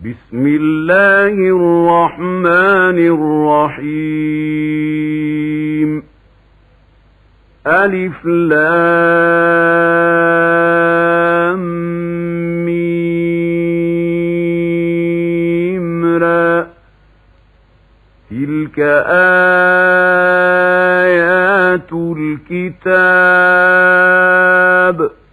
بسم الله الرحمن الرحيم ألف لام ميم را تلك آيات الكتاب